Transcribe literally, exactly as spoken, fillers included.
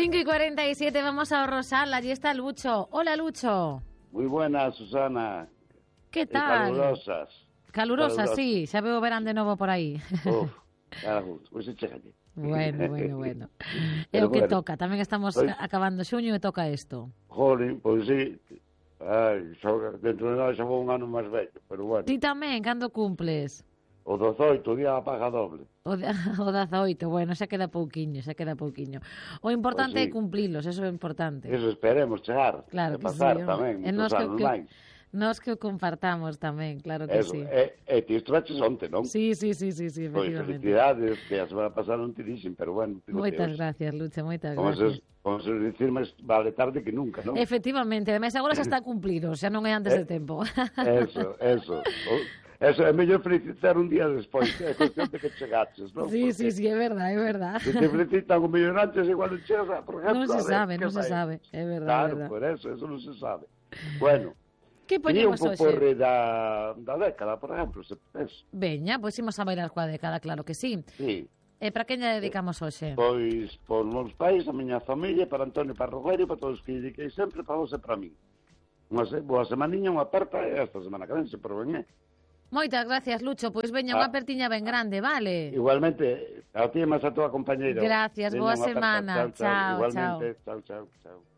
cinco y cuarenta y siete, vamos a Rosal, allí está Lucho. Hola, Lucho. Moi buenas, Susana. Que tal? Calurosas. Calurosas, sí, xa veo verán de novo por aí. Uf, carajo, pois se chegalle. Bueno, bueno, bueno. É o que bueno, toca, tamén estamos pois, acabando xuño e toca isto. Jolín, pois sí. Ai, xo, dentro de nós xa vou un ano máis vello, pero bueno. Ti tamén, cando cumples? O dezoito, día a paga doble. O, de, o dezoito, bueno, xa queda pouquiño, xa queda pouquiño. O importante pues sí. é cumplilos, eso é importante. Eso esperemos chegar. Claro que pasar sí. Tamén, e nos que, que, nos que o compartamos tamén, claro que eso, sí. E, e ti estraches onte, non? Sí, sí, sí, sí, sí, efectivamente. Pois felicidades, que a semana pasada non te dixen, pero bueno. Moitas gracias, Lucha, moitas como gracias. Se, como se dicir, máis vale tarde que nunca, non? Efectivamente, además agora xa está cumplido, xa non é antes de tempo. Eso, eso. Eso é mellor felicitar un día despois, que é cuestión de que chegaches, non? Sí, porque, sí, sí, é verdad, é verdad. Se te felicitan un millón antes, igual non chegas, por exemplo... Non se sabe, non se sabe, é verdad, claro, é verdad. por eso, eso non se sabe. Bueno, que poñemos hoxe? Un pouco da, da década, por exemplo, se tes. Veña, pois imos a bailar coa década, claro que sí. Sí. E para quen lle dedicamos hoxe? Pois, por meus pais, a miña familia, para Antonio Parrogueiro, para todos os que dediquei sempre, para vos e para mí. Unha boa semaniña, unha aperta, e esta semana que ven, se por ben, eh? Moitas gracias, Lucho. Pois veña, unha apertiña ben grande, vale? Igualmente, a ti e máis a tua compañeira. Gracias, boa semana. Chao, chao. Igualmente, chao, chao, chao.